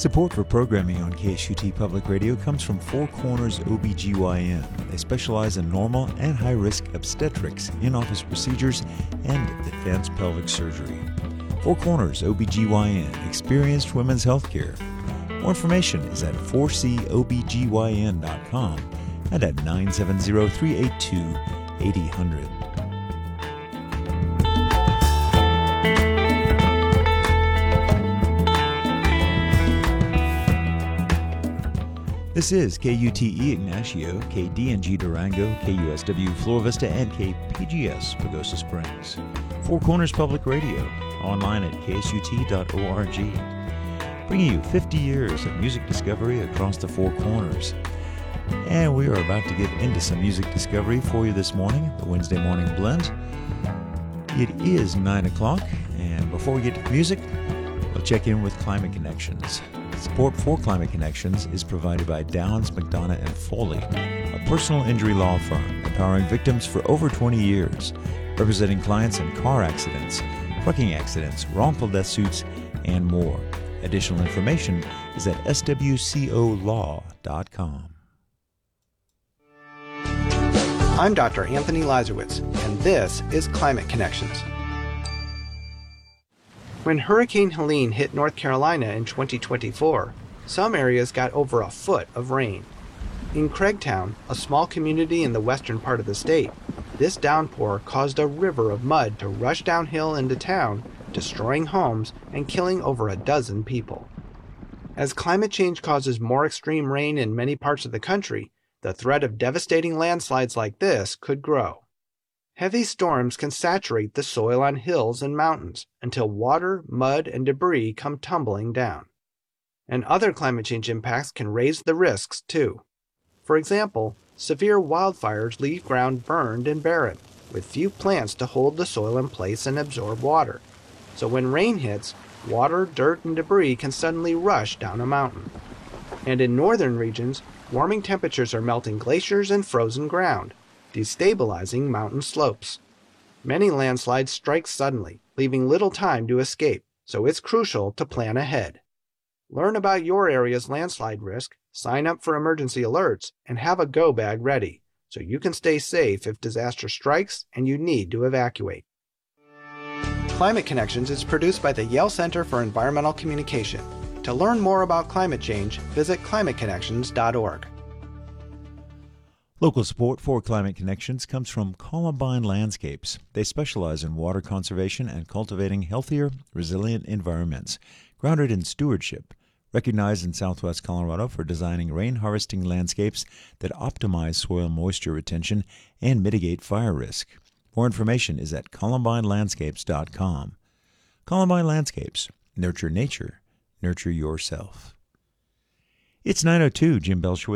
Support for programming on KSUT Public Radio comes from Four Corners OBGYN. They specialize in normal and high-risk obstetrics, in-office procedures, and advanced pelvic surgery. Four Corners OBGYN, experienced women's health care. More information is at 4cobgyn.com and at 970-382-8000. This is KUTE Ignacio, KDNG Durango, KUSW Flora Vista, and KPGS Pagosa Springs. Four Corners Public Radio, online at ksut.org. Bringing you 50 years of music discovery across the Four Corners. And we are about to get into some music discovery for you this morning, the Wednesday Morning Blend. It is 9 o'clock, and before we get to the music, we'll check in with Climate Connections. Support for Climate Connections is provided by Downs, McDonough, and Foley, a personal injury law firm empowering victims for over 20 years, representing clients in car accidents, trucking accidents, wrongful death suits, and more. Additional information is at swcolaw.com. I'm Dr. Anthony Lazarowitz, and this is Climate Connections. When Hurricane Helene hit North Carolina in 2024, some areas got over a foot of rain. In Craigtown, a small community in the western part of the state, this downpour caused a river of mud to rush downhill into town, destroying homes and killing over a dozen people. As climate change causes more extreme rain in many parts of the country, the threat of devastating landslides like this could grow. Heavy storms can saturate the soil on hills and mountains until water, mud, and debris come tumbling down. And other climate change impacts can raise the risks too. For example, severe wildfires leave ground burned and barren, with few plants to hold the soil in place and absorb water. So when rain hits, water, dirt, and debris can suddenly rush down a mountain. And in northern regions, warming temperatures are melting glaciers and frozen ground, destabilizing mountain slopes. Many landslides strike suddenly, leaving little time to escape, so it's crucial to plan ahead. Learn about your area's landslide risk, sign up for emergency alerts, and have a go bag ready, so you can stay safe if disaster strikes and you need to evacuate. Climate Connections is produced by the Yale Center for Environmental Communication. To learn more about climate change, visit climateconnections.org. Local support for Climate Connections comes from Columbine Landscapes. They specialize in water conservation and cultivating healthier, resilient environments, grounded in stewardship, recognized in Southwest Colorado for designing rain-harvesting landscapes that optimize soil moisture retention and mitigate fire risk. More information is at columbinelandscapes.com. Columbine Landscapes. Nurture nature. Nurture yourself. It's 9:02. Jim Belshowitz